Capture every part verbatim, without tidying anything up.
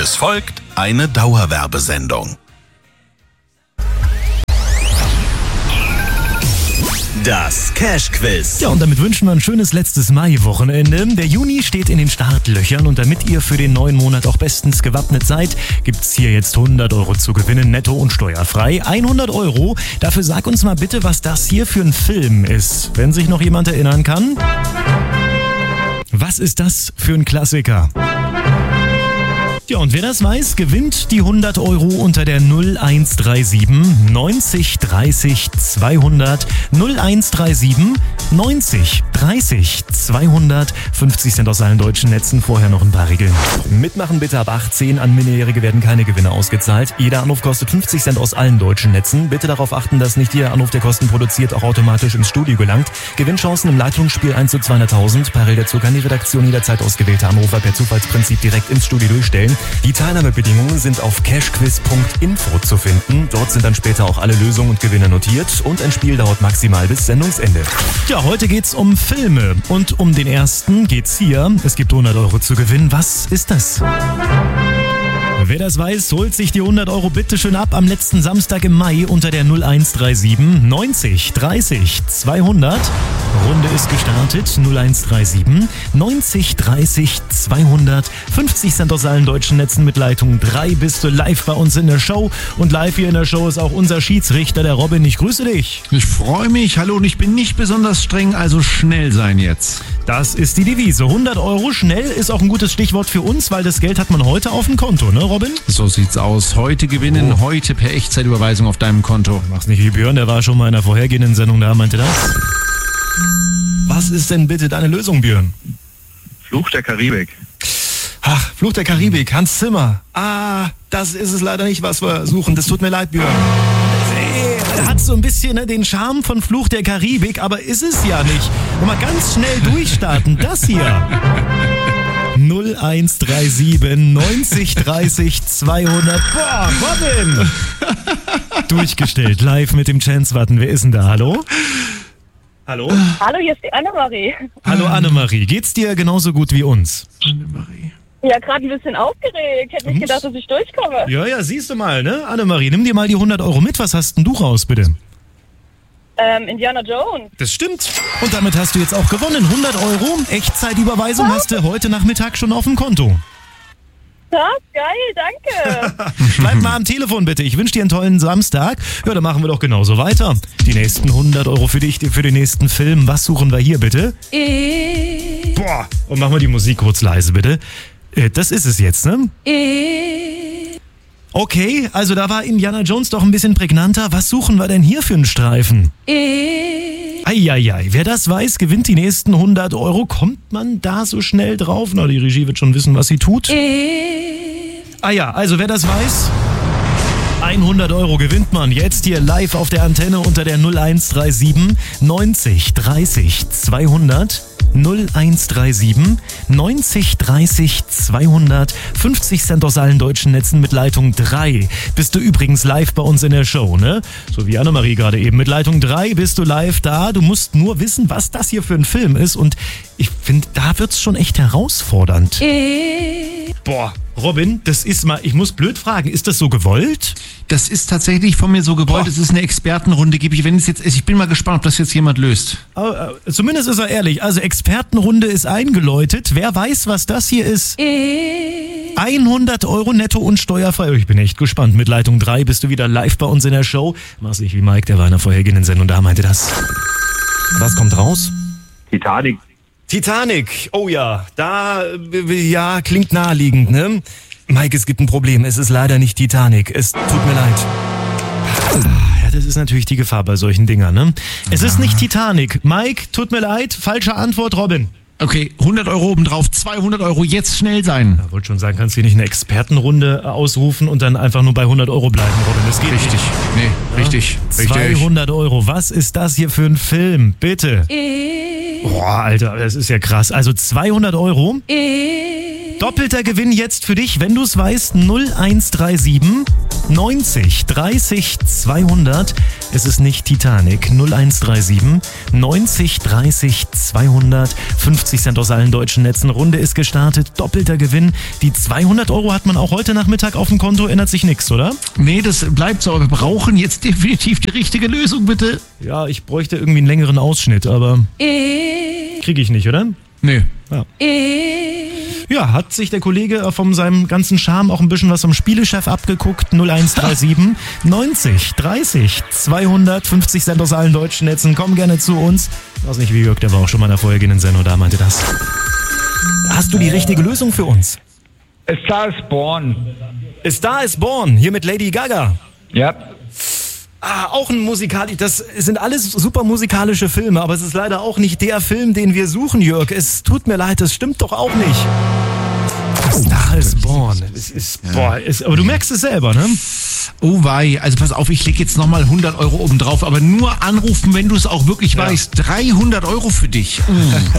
Es folgt eine Dauerwerbesendung. Das Cash-Quiz. Ja, und damit wünschen wir ein schönes letztes Mai-Wochenende. Der Juni steht in den Startlöchern und damit ihr für den neuen Monat auch bestens gewappnet seid, gibt's hier jetzt hundert Euro zu gewinnen, netto und steuerfrei. hundert Euro. Dafür sag uns mal bitte, was das hier für ein Film ist. Wenn sich noch jemand erinnern kann. Was ist das für ein Klassiker? Ja, und wer das weiß, gewinnt die hundert Euro unter der null eins drei sieben neunzig dreißig zweihundert. null eins drei sieben neunzig dreißig zweihundert. fünfzig Cent aus allen deutschen Netzen. Vorher noch ein paar Regeln. Mitmachen bitte ab achtzehn. An Minderjährige werden keine Gewinne ausgezahlt. Jeder Anruf kostet fünfzig Cent aus allen deutschen Netzen. Bitte darauf achten, dass nicht jeder Anruf, der Kosten produziert, auch automatisch ins Studio gelangt. Gewinnchancen im Leitungsspiel eins zu zweihunderttausend. Parallel dazu kann die Redaktion jederzeit ausgewählte Anrufer per Zufallsprinzip direkt ins Studio durchstellen. Die Teilnahmebedingungen sind auf cashquiz punkt info zu finden. Dort sind dann später auch alle Lösungen und Gewinne notiert und ein Spiel dauert maximal bis Sendungsende. Ja, heute geht's um Filme und um den ersten geht's hier. Es gibt hundert Euro zu gewinnen. Was ist das? Wer das weiß, holt sich die hundert Euro bitte schön ab am letzten Samstag im Mai unter der null eins drei sieben neunzig dreißig zweihundert. Runde ist gestartet. null eins drei sieben neunzig dreißig zweihundert. fünfzig Cent aus allen deutschen Netzen mit Leitung drei. Bist du live bei uns in der Show. Und live hier in der Show ist auch unser Schiedsrichter, der Robin. Ich grüße dich. Ich freue mich. Hallo, und ich bin nicht besonders streng, also schnell sein jetzt. Das ist die Devise. hundert Euro schnell ist auch ein gutes Stichwort für uns, weil das Geld hat man heute auf dem Konto, ne Robin? So sieht's aus. Heute gewinnen, oh. heute per Echtzeitüberweisung auf deinem Konto. Mach's nicht wie Björn, der war schon mal in der vorhergehenden Sendung da, meinte das. Was ist denn bitte deine Lösung, Björn? Fluch der Karibik. Ach, Fluch der Karibik, Hans Zimmer. Ah, das ist es leider nicht, was wir suchen. Das tut mir leid, Björn. Hat so ein bisschen ne, den Charme von Fluch der Karibik, aber ist es ja nicht. Und mal ganz schnell durchstarten. Das hier. null eins drei sieben neunzig dreißig zweihundert. Boah, Robin! Durchgestellt, live mit dem Chance-Button. Wer ist denn da? Hallo? Hallo? Hallo, hier ist die Annemarie. Hallo Annemarie, geht's dir genauso gut wie uns? Annemarie. Ja, gerade ein bisschen aufgeregt. Hätte nicht gedacht, dass ich durchkomme. Ja, ja, siehst du mal, ne? Annemarie, nimm dir mal die hundert Euro mit. Was hast denn du raus, bitte? Ähm, Indiana Jones. Das stimmt. Und damit hast du jetzt auch gewonnen. hundert Euro. Echtzeitüberweisung hast du heute Nachmittag schon auf dem Konto. Ja, geil, danke. Bleib mal am Telefon bitte. Ich wünsche dir einen tollen Samstag. Ja, dann machen wir doch genauso weiter. Die nächsten hundert Euro für dich, für den nächsten Film. Was suchen wir hier bitte? E- Boah. Und machen wir die Musik kurz leise bitte. Äh, das ist es jetzt, ne? E- Okay, also da war Indiana Jones doch ein bisschen prägnanter. Was suchen wir denn hier für einen Streifen? E- Eieiei, wer das weiß, gewinnt die nächsten hundert Euro. Kommt man da so schnell drauf? Na, die Regie wird schon wissen, was sie tut. E- Ah ja, also wer das weiß, hundert Euro gewinnt man jetzt hier live auf der Antenne unter der null eins drei sieben neunzig dreißig zweihundert. null eins drei sieben neunzig dreißig zweihundert. fünfzig Cent aus allen deutschen Netzen mit Leitung drei. Bist du übrigens live bei uns in der Show, ne? So wie Annemarie gerade eben. Mit Leitung drei bist du live da. Du musst nur wissen, was das hier für ein Film ist. Und ich finde, da wird's schon echt herausfordernd. E- Boah, Robin, das ist mal, ich muss blöd fragen, ist das so gewollt? Das ist tatsächlich von mir so gewollt. Boah. Es ist eine Expertenrunde. Gebe ich, wenn es jetzt, ich bin mal gespannt, ob das jetzt jemand löst. Aber, äh, zumindest ist er ehrlich. Also Expertenrunde ist eingeläutet. Wer weiß, was das hier ist? E- hundert Euro netto und steuerfrei. Ich bin echt gespannt. Mit Leitung drei bist du wieder live bei uns in der Show. Mach's nicht wie Mike, der war in der vorhergehenden Sendung, da meinte das. Was kommt raus? Titanic. Titanic. Oh ja, da, äh, ja, klingt naheliegend, ne? Mike, es gibt ein Problem. Es ist leider nicht Titanic. Es tut mir leid. Ja, das ist natürlich die Gefahr bei solchen Dingern, ne? Es ist nicht Titanic. Mike, tut mir leid. Falsche Antwort, Robin. Okay, hundert Euro obendrauf, zweihundert Euro, jetzt schnell sein. Ich wollte schon sagen, kannst du hier nicht eine Expertenrunde ausrufen und dann einfach nur bei hundert Euro bleiben, Robin. Das geht Richtig, nicht. nee, Ja? richtig, richtig. zweihundert Euro. Was ist das hier für ein Film? Bitte. E- Boah, Alter, das ist ja krass. Also zweihundert Euro. E- Doppelter Gewinn jetzt für dich, wenn du es weißt. null eins drei sieben neunzig dreißig zweihundert. Es ist nicht Titanic. null eins drei sieben neunzig dreißig zweihundert. fünfzig Cent aus allen deutschen Netzen. Runde ist gestartet. Doppelter Gewinn. Die zweihundert Euro hat man auch heute Nachmittag auf dem Konto. Ändert sich nichts, oder? Nee, das bleibt so. Aber wir brauchen jetzt definitiv die richtige Lösung, bitte. Ja, ich bräuchte irgendwie einen längeren Ausschnitt, aber kriege ich nicht, oder? Nee. Ja. Ja, hat sich der Kollege von seinem ganzen Charme auch ein bisschen was vom Spielechef abgeguckt. null eins drei sieben neunzig dreißig zweihundert. fünfzig Cent aus allen deutschen Netzen. Komm gerne zu uns. Ich weiß nicht, wie Jörg, der war auch schon mal in der vorhergehenden Sendung, da meinte das. Hast du die richtige Lösung für uns? A Star is Born. A Star is Born, hier mit Lady Gaga. Ja. Ah, auch ein Musikal. Das sind alles super musikalische Filme, aber es ist leider auch nicht der Film, den wir suchen, Jörg. Es tut mir leid, das stimmt doch auch nicht. A Star is Born. Es ist, ja. boah, es, aber du merkst es selber, ne? Oh wei, also pass auf, ich leg jetzt nochmal hundert Euro oben drauf, aber nur anrufen, wenn du es auch wirklich ja. weißt. dreihundert Euro für dich. Mm.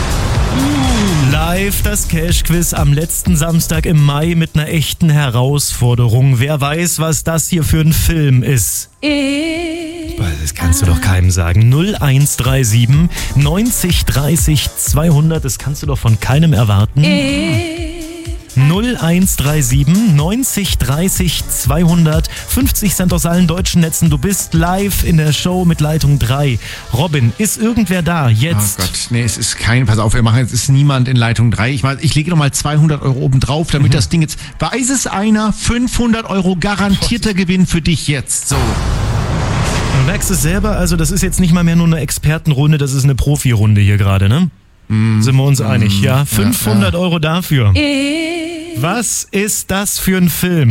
Live das Cash-Quiz am letzten Samstag im Mai mit einer echten Herausforderung. Wer weiß, was das hier für ein Film ist? Das kannst du doch keinem sagen. null eins drei sieben neunzig dreißig zweihundert, das kannst du doch von keinem erwarten. null eins drei sieben neunzig dreißig zweihundert. fünfzig Cent aus allen deutschen Netzen. Du bist live in der Show mit Leitung drei. Robin, ist irgendwer da jetzt? Oh Gott, nee, es ist kein, pass auf, wir machen jetzt, ist niemand in Leitung drei. Ich, ich lege nochmal zweihundert Euro oben drauf, damit mhm. das Ding jetzt, weiß es einer, fünfhundert Euro garantierter Gewinn für dich jetzt, so. Du merkst es selber, also das ist jetzt nicht mal mehr nur eine Expertenrunde, das ist eine Profirunde hier gerade, ne? Mm. Sind wir uns einig, ja? fünfhundert ja, ja. Euro dafür. Was ist das für ein Film?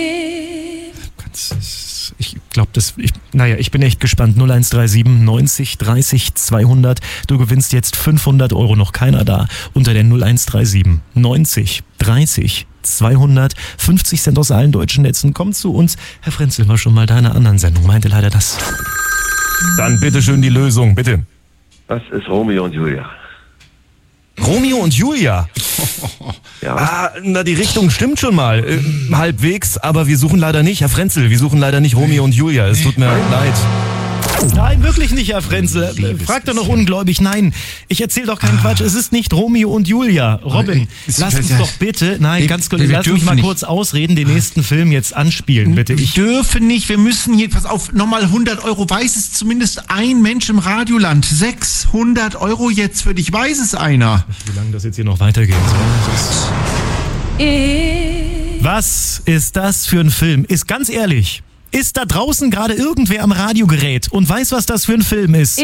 Ich glaube, das. Ich, naja, ich bin echt gespannt. null eins drei sieben neunzig dreißig zweihundert. Du gewinnst jetzt fünfhundert Euro. Noch keiner da. Unter der null eins drei sieben neunzig dreißig zweihundert. fünfzig Cent aus allen deutschen Netzen. Komm zu uns. Herr Frenzel war schon mal deiner anderen Sendung. Meinte leider das. Dann bitteschön die Lösung, bitte. Was ist Romeo und Julia? Romeo und Julia? Ja. Ah, na, die Richtung stimmt schon mal. Äh, halbwegs, aber wir suchen leider nicht, Herr Frenzel, wir suchen leider nicht Romeo und Julia. Es tut mir leid. Nein, wirklich nicht, Herr Frenzel. Frag doch noch ungläubig. Nein, ich erzähle doch keinen ah. Quatsch. Es ist nicht Romeo und Julia. Robin, lass uns doch bitte, nein, wir, ganz kurz, lass mich mal nicht. kurz ausreden, den nächsten Film jetzt anspielen, bitte. Ich wir dürfen nicht, wir müssen hier, pass auf, nochmal hundert Euro. Weiß es zumindest ein Mensch im Radioland. sechshundert Euro jetzt für dich, weiß es einer. Wie lange das jetzt hier noch weitergehen soll. Was ist das für ein Film? Ist ganz ehrlich. Ist da draußen gerade irgendwer am Radiogerät und weiß, was das für ein Film ist?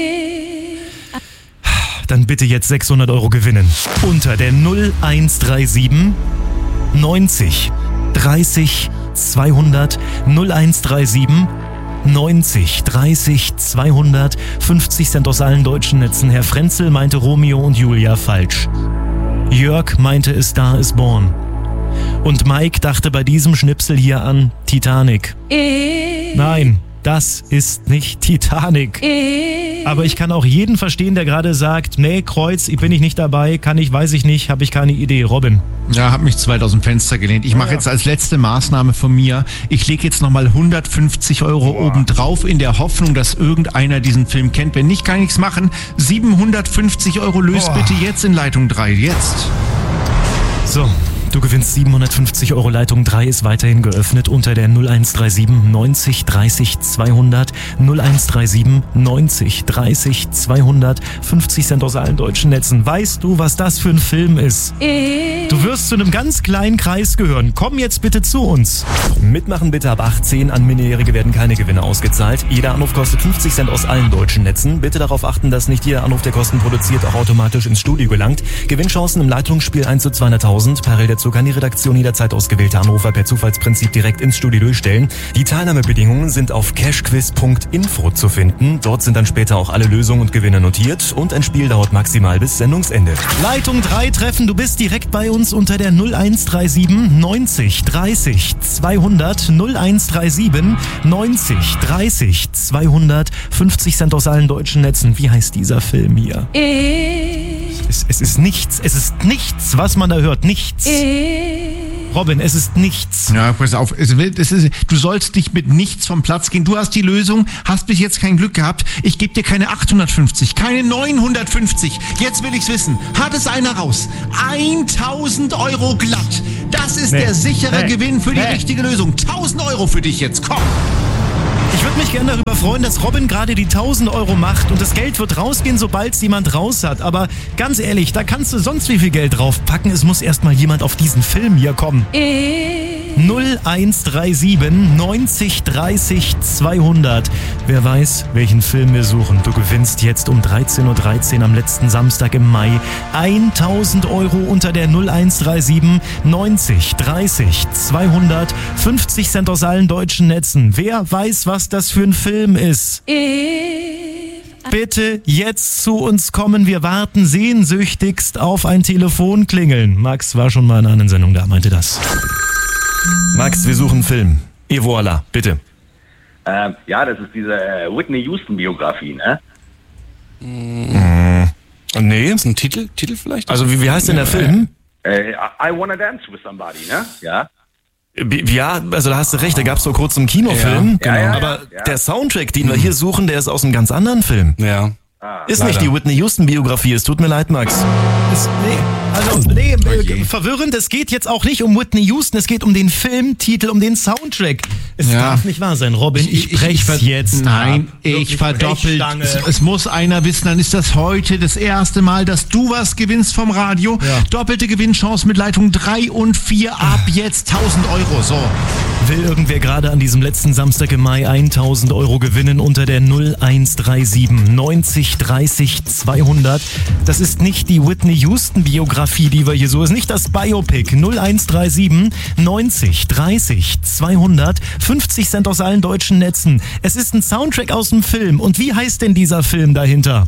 Dann bitte jetzt sechshundert Euro gewinnen. Unter der null eins drei sieben neunzig dreißig zweihundert. null eins drei sieben neunzig dreißig zweihundert. fünfzig Cent aus allen deutschen Netzen. Herr Frenzel meinte Romeo und Julia falsch. Jörg meinte A Star is Born. Und Mike dachte bei diesem Schnipsel hier an Titanic. Nein, das ist nicht Titanic. Aber ich kann auch jeden verstehen, der gerade sagt, nee, Kreuz, bin ich nicht dabei, kann ich, weiß ich nicht, habe ich keine Idee. Robin. Ja, hab mich zu weit aus dem Fenster gelehnt. Ich mache ja, ja. jetzt als letzte Maßnahme von mir, ich lege jetzt nochmal hundertfünfzig Euro Boah. oben drauf in der Hoffnung, dass irgendeiner diesen Film kennt. Wenn nicht, kann ich's machen. siebenhundertfünfzig Euro löst Boah. bitte jetzt in Leitung drei. Jetzt. So. Du gewinnst siebenhundertfünfzig Euro. Leitung drei ist weiterhin geöffnet unter der null eins drei sieben neunzig dreißig zweihundert. null eins drei sieben neunzig dreißig zweihundert. fünfzig Cent aus allen deutschen Netzen. Weißt du, was das für ein Film ist? Du wirst zu einem ganz kleinen Kreis gehören. Komm jetzt bitte zu uns. Mitmachen bitte ab achtzehn. An Minderjährige werden keine Gewinne ausgezahlt. Jeder Anruf kostet fünfzig Cent aus allen deutschen Netzen. Bitte darauf achten, dass nicht jeder Anruf, der Kosten produziert, auch automatisch ins Studio gelangt. Gewinnchancen im Leitungsspiel eins zu zweihunderttausend. Parallel dazu kann die Redaktion jederzeit ausgewählte Anrufer per Zufallsprinzip direkt ins Studio durchstellen. Die Teilnahmebedingungen sind auf cashquiz punkt info zu finden. Dort sind dann später auch alle Lösungen und Gewinne notiert und ein Spiel dauert maximal bis Sendungsende. Leitung drei treffen, du bist direkt bei uns unter der null eins drei sieben neunzig dreißig zweihundert. null eins drei sieben neunzig dreißig zweihundert. fünfzig Cent aus allen deutschen Netzen. Wie heißt dieser Film hier? Es, es ist nichts, es ist nichts, was man da hört, nichts. Robin, es ist nichts. Ja, pass auf, es wird, es ist, du sollst dich mit nichts vom Platz gehen. Du hast die Lösung, hast bis jetzt kein Glück gehabt. Ich gebe dir keine achthundertfünfzig, keine neunhundertfünfzig. Jetzt will ich's wissen. Hat es einer raus? tausend Euro glatt. Das ist Nee. der sichere Nee. Gewinn für die Nee. richtige Lösung. tausend Euro für dich jetzt, komm. Ich würde mich gerne darüber freuen, dass Robin gerade die tausend Euro macht und das Geld wird rausgehen, sobald es jemand raus hat. Aber ganz ehrlich, da kannst du sonst wie viel Geld draufpacken. Es muss erstmal jemand auf diesen Film hier kommen. null eins drei sieben neunzig dreißig zweihundert. Wer weiß, welchen Film wir suchen. Du gewinnst jetzt um dreizehn Uhr dreizehn am letzten Samstag im Mai tausend Euro unter der null eins drei sieben neunzig dreißig zweihundert. fünfzig Cent aus allen deutschen Netzen. Wer weiß, was das für ein Film ist? Bitte jetzt zu uns kommen. Wir warten sehnsüchtigst auf ein Telefonklingeln. Max war schon mal in einer anderen Sendung, da meinte das. Max, wir suchen einen Film. Et voilà, bitte. Ähm, ja, das ist diese äh, Whitney Houston-Biografie, ne? Nee. Ist ein Titel, Titel vielleicht? Also wie, wie heißt denn der Film? Äh, I Wanna Dance with Somebody, ne? Ja. Ja, also da hast du recht, da gab es vor kurzem einen Kinofilm. Ja, ja, ja, aber ja. der Soundtrack, den wir hier suchen, der ist aus einem ganz anderen Film. Ja. Ist leider. nicht die Whitney Houston-Biografie, es tut mir leid, Max. Ist, nee, also, nee, äh, verwirrend, es geht jetzt auch nicht um Whitney Houston, es geht um den Filmtitel, um den Soundtrack. Es Ja. darf nicht wahr sein, Robin, ich brech's ver- jetzt. Nein, ab. ich Wirklich verdoppelt. Brechstange. Es, es muss einer wissen, dann ist das heute das erste Mal, dass du was gewinnst vom Radio. Ja. Doppelte Gewinnchance mit Leitung drei und vier ab jetzt tausend Euro. So. Will irgendwer gerade an diesem letzten Samstag im Mai tausend Euro gewinnen unter der null eins drei sieben neunzig dreißig zweihundert? Das ist nicht die Whitney Houston Biografie, die wir hier so, ist nicht das Biopic. null eins drei sieben neunzig dreißig zweihundert, fünfzig Cent aus allen deutschen Netzen. Es ist ein Soundtrack aus dem Film. Und wie heißt denn dieser Film dahinter?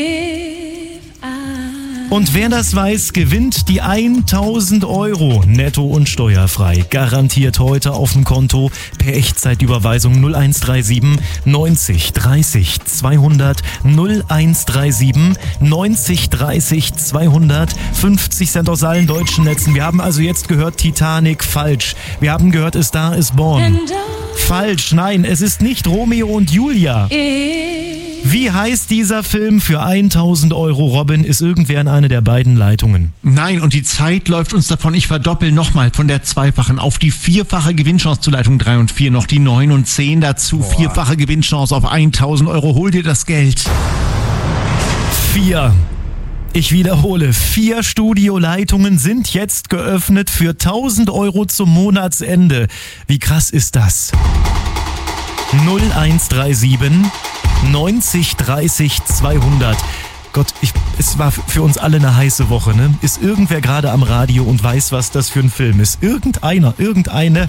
Und wer das weiß, gewinnt die tausend Euro netto und steuerfrei. Garantiert heute auf dem Konto per Echtzeitüberweisung null eins drei sieben neunzig dreißig zweihundert, null eins drei sieben neunzig dreißig zweihundert, fünfzig Cent aus allen deutschen Netzen. Wir haben also jetzt gehört Titanic, falsch. Wir haben gehört A Star is Born. Falsch, nein, es ist nicht Romeo und Julia. Wie heißt dieser Film für tausend Euro, Robin? Ist irgendwer in einer der beiden Leitungen? Nein, und die Zeit läuft uns davon. Ich verdoppel nochmal von der zweifachen auf die vierfache Gewinnchance zu Leitung drei und vier. Noch die neun und zehn dazu. Boah. Vierfache Gewinnchance auf tausend Euro. Hol dir das Geld. Vier. Ich wiederhole, vier Studioleitungen sind jetzt geöffnet für tausend Euro zum Monatsende. Wie krass ist das? null eins drei sieben neunzig dreißig zweihundert. Gott, ich, es war für uns alle eine heiße Woche, ne? Ist irgendwer gerade am Radio und weiß, was das für ein Film ist? Irgendeiner, irgendeine?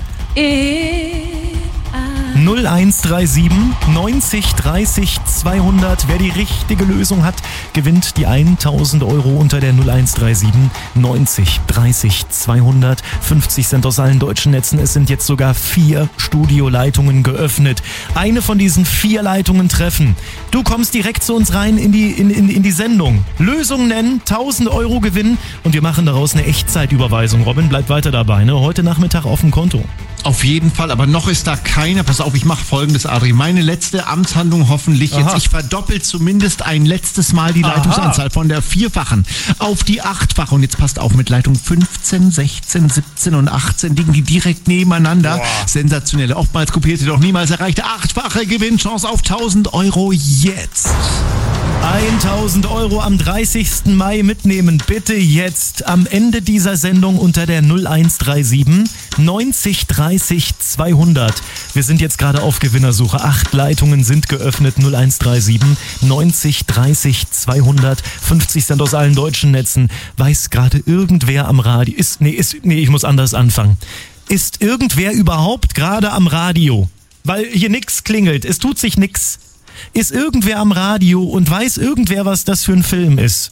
null eins drei sieben neunzig dreißig zweihundert. Wer die richtige Lösung hat, gewinnt die tausend Euro unter der null eins drei sieben neunzig dreißig zweihundert. fünfzig Cent aus allen deutschen Netzen. Es sind jetzt sogar vier Studioleitungen geöffnet. Eine von diesen vier Leitungen treffen. Du kommst direkt zu uns rein in die, in, in, in die Sendung. Lösung nennen, tausend Euro gewinnen und wir machen daraus eine Echtzeitüberweisung. Robin, bleib weiter dabei, ne? Heute Nachmittag auf dem Konto. Auf jeden Fall, aber noch ist da keiner. Pass auf, ich mache folgendes, Adri. Meine letzte Amtshandlung hoffentlich jetzt. Aha. Ich verdoppel zumindest ein letztes Mal die Aha. Leitungsanzahl von der vierfachen auf die achtfache. Und jetzt passt auf, mit Leitung fünfzehn, sechzehn, siebzehn und achtzehn liegen die direkt nebeneinander. Boah. Sensationelle, oftmals kopierte, doch niemals erreichte achtfache Gewinnchance auf tausend Euro jetzt. tausend Euro am dreißigsten Mai mitnehmen. Bitte jetzt am Ende dieser Sendung unter der null eins drei sieben neunzig dreißig zweihundert. Wir sind jetzt gerade auf Gewinnersuche. Acht Leitungen sind geöffnet. null eins drei sieben neunzig dreißig zweihundert. fünfzig Cent aus allen deutschen Netzen. Weiß gerade irgendwer am Radio? Ist, nee, ist, nee, ich muss anders anfangen. Ist irgendwer überhaupt gerade am Radio? Weil hier nix klingelt. Es tut sich nix. Ist irgendwer am Radio und weiß irgendwer, was das für ein Film ist?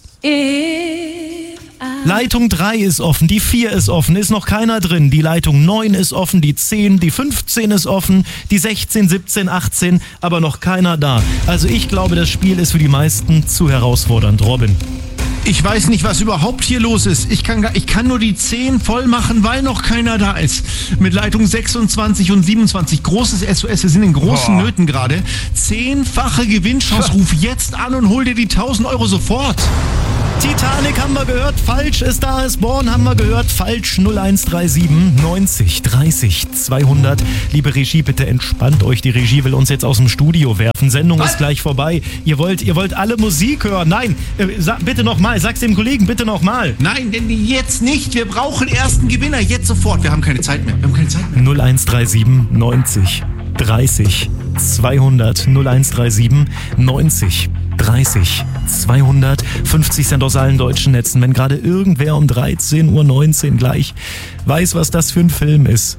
Leitung drei ist offen, die vier ist offen, ist noch keiner drin. Die Leitung neun ist offen, die zehn, die fünfzehn ist offen, die sechzehn, siebzehn, achtzehn, aber noch keiner da. Also ich glaube, das Spiel ist für die meisten zu herausfordernd. Robin. Ich weiß nicht, was überhaupt hier los ist. Ich kann, gar- ich kann nur die zehn voll machen, weil noch keiner da ist. Mit Leitung sechsundzwanzig und siebenundzwanzig. Großes S O S, wir sind in großen Boah. Nöten gerade. Zehnfache Gewinnchance. Ruf jetzt an und hol dir die tausend Euro sofort. Titanic haben wir gehört, falsch. A Star is Born haben wir gehört, falsch. null eins drei sieben neunzig dreißig zweihundert. Liebe Regie, bitte entspannt euch. Die Regie will uns jetzt aus dem Studio werfen. Sendung Was? ist gleich vorbei. Ihr wollt, ihr wollt alle Musik hören. Nein, äh, sag, bitte nochmal. Sag's dem Kollegen, bitte nochmal. Nein, denn jetzt nicht. Wir brauchen ersten Gewinner. Jetzt sofort. Wir haben keine Zeit mehr. Wir haben keine Zeit mehr. null eins drei sieben neunzig dreißig zweihundert. null eins drei sieben neunzig dreißig zweihundert. fünfzig Cent aus allen deutschen Netzen. Wenn gerade irgendwer um dreizehn Uhr neunzehn gleich weiß, was das für ein Film ist.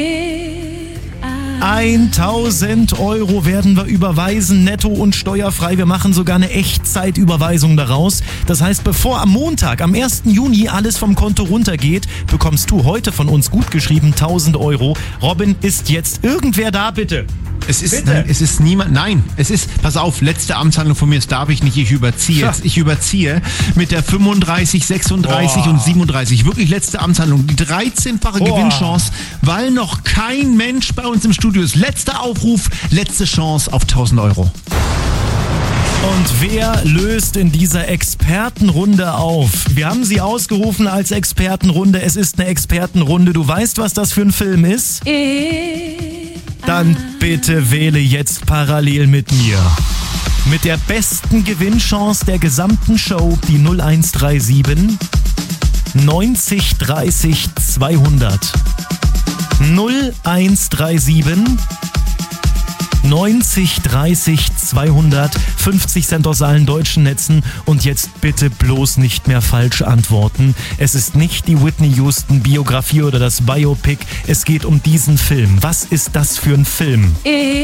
tausend Euro werden wir überweisen, netto und steuerfrei. Wir machen sogar eine Echtzeitüberweisung daraus. Das heißt, bevor am Montag, am ersten Juni, alles vom Konto runtergeht, bekommst du heute von uns gut geschrieben tausend Euro. Robin, ist jetzt irgendwer da, bitte? Es ist, Bitte. nein, es ist niemand, nein, es ist, pass auf, letzte Amtshandlung von mir, das darf ich nicht, ich überziehe Tja. jetzt, ich überziehe mit der fünfunddreißig, sechsunddreißig Boah. und siebenunddreißig, wirklich letzte Amtshandlung, die dreizehnfache Boah. Gewinnchance, weil noch kein Mensch bei uns im Studio ist. Letzter Aufruf, letzte Chance auf tausend Euro. Und wer löst in dieser Expertenrunde auf? Wir haben sie ausgerufen als Expertenrunde. Es ist eine Expertenrunde. Du weißt, was das für ein Film ist? Dann bitte wähle jetzt parallel mit mir. Mit der besten Gewinnchance der gesamten Show, die null eins drei sieben neunzig dreißig zweihundert. null eins drei sieben neunzig dreißig zweihundert. fünfzig Cent aus allen deutschen Netzen. Und jetzt bitte bloß nicht mehr falsch antworten. Es ist nicht die Whitney Houston Biografie oder das Biopic. Es geht um diesen Film. Was ist das für ein Film?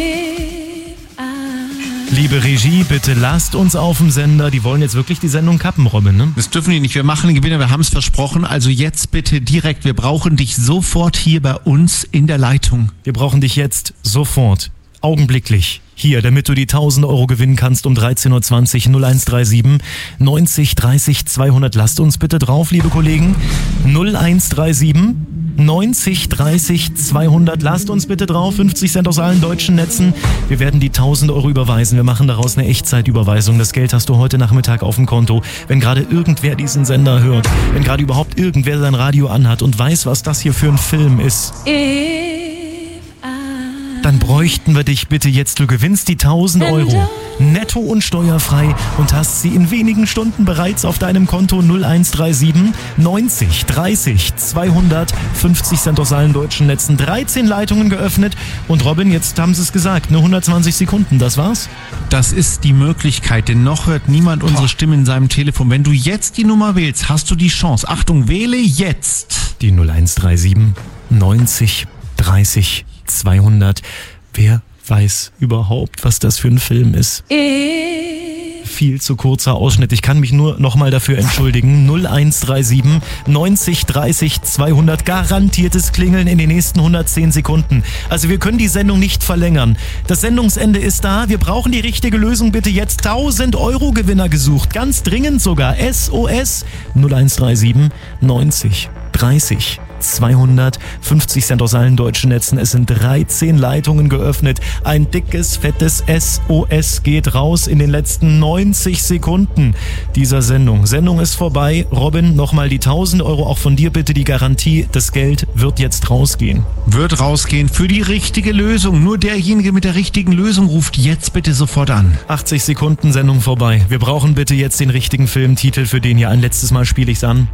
Liebe Regie, bitte lasst uns auf dem Sender. Die wollen jetzt wirklich die Sendung kappen, Robin, ne? Das dürfen die nicht, wir machen den Gewinner, wir haben es versprochen, also jetzt bitte direkt, wir brauchen dich sofort hier bei uns in der Leitung. Wir brauchen dich jetzt sofort, augenblicklich, hier, damit du die tausend Euro gewinnen kannst um dreizehn Uhr zwanzig. null eins drei sieben neunzig dreißig zweihundert. Lasst uns bitte drauf, liebe Kollegen. null eins drei sieben neunzig dreißig zweihundert. Lasst uns bitte drauf. fünfzig Cent aus allen deutschen Netzen. Wir werden die tausend Euro überweisen. Wir machen daraus eine Echtzeitüberweisung. Das Geld hast du heute Nachmittag auf dem Konto. Wenn gerade irgendwer diesen Sender hört, wenn gerade überhaupt irgendwer sein Radio anhat und weiß, was das hier für ein Film ist, dann bräuchten wir dich bitte jetzt. Du gewinnst die tausend Euro netto und steuerfrei und hast sie in wenigen Stunden bereits auf deinem Konto. null eins drei sieben neunzig dreißig zweihundert. fünfzig Cent aus allen deutschen Netzen. dreizehn Leitungen geöffnet. Und Robin, jetzt haben sie es gesagt, nur hundertzwanzig Sekunden, das war's? Das ist die Möglichkeit, denn noch hört niemand unsere Stimme in seinem Telefon. Wenn du jetzt die Nummer wählst, hast du die Chance. Achtung, wähle jetzt. Die null eins drei sieben neunzig dreißig zweihundert. Wer weiß überhaupt, was das für ein Film ist? Viel zu kurzer Ausschnitt. Ich kann mich nur nochmal dafür entschuldigen. null eins drei sieben neunzig dreißig zweihundert. Garantiertes Klingeln in den nächsten hundertzehn Sekunden. Also wir können die Sendung nicht verlängern. Das Sendungsende ist da. Wir brauchen die richtige Lösung. Bitte jetzt tausend Euro Gewinner gesucht. Ganz dringend sogar. S O S null eins drei sieben neunzig dreißig zweihundert. fünfzig Cent aus allen deutschen Netzen. Es sind dreizehn Leitungen geöffnet. Ein dickes, fettes S O S geht raus in den letzten neunzig Sekunden dieser Sendung. Sendung ist vorbei. Robin, nochmal die tausend Euro auch von dir bitte. Die Garantie, das Geld wird jetzt rausgehen. Wird rausgehen für die richtige Lösung. Nur derjenige mit der richtigen Lösung ruft jetzt bitte sofort an. achtzig Sekunden Sendung vorbei. Wir brauchen bitte jetzt den richtigen Filmtitel für den hier. Ein letztes Mal spiele ich's an.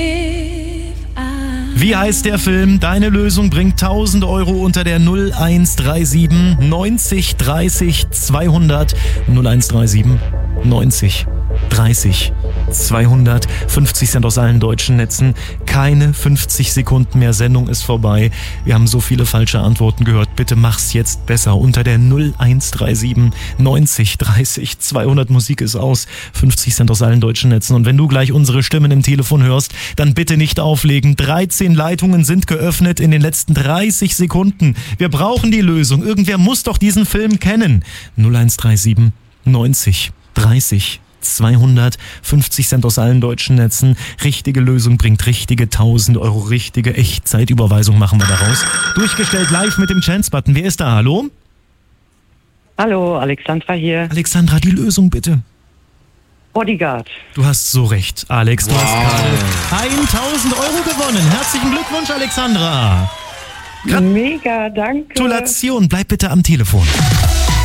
Wie heißt der Film? Deine Lösung bringt tausend Euro unter der null eins drei sieben neunzig dreißig zweihundert. null eins drei sieben neunzig dreißig zweihundert. fünfzig Cent aus allen deutschen Netzen. Keine fünfzig Sekunden mehr. Sendung ist vorbei. Wir haben so viele falsche Antworten gehört. Bitte mach's jetzt besser. Unter der null eins drei sieben neunzig dreißig zweihundert. Musik ist aus. fünfzig Cent aus allen deutschen Netzen. Und wenn du gleich unsere Stimmen im Telefon hörst, dann bitte nicht auflegen. dreizehn Leitungen sind geöffnet in den letzten dreißig Sekunden. Wir brauchen die Lösung. Irgendwer muss doch diesen Film kennen. null eins drei sieben neunzig dreißig zweihundertfünfzig Cent aus allen deutschen Netzen. Richtige Lösung bringt richtige tausend Euro. Richtige Echtzeitüberweisung machen wir daraus. Durchgestellt live mit dem Chance-Button. Wer ist da? Hallo? Hallo, Alexandra hier. Alexandra, die Lösung bitte. Bodyguard. Du hast so recht, Alex. Du wow. hast gerade tausend Euro gewonnen. Herzlichen Glückwunsch, Alexandra. Mega, danke. Gratulation. Bleib bitte am Telefon.